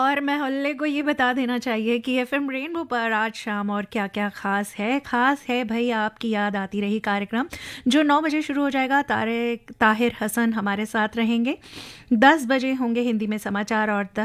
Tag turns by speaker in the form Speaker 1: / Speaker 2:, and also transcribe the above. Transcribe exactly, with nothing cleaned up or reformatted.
Speaker 1: और मोहल्ले को ये बता देना चाहिए कि एफएम रेनबो पर आज शाम और क्या क्या खास है। खास है भाई, आपकी याद आती रही कार्यक्रम जो नौ बजे शुरू हो जाएगा। तारे ताहिर हसन हमारे साथ रहेंगे। दस बजे होंगे हिंदी में समाचार और